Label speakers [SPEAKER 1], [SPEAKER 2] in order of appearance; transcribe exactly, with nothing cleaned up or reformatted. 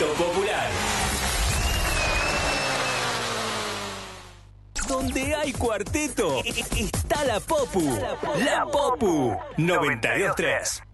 [SPEAKER 1] Cuarteto Popular. Donde hay cuarteto, está la Popu. La Popu noventa y dos tres.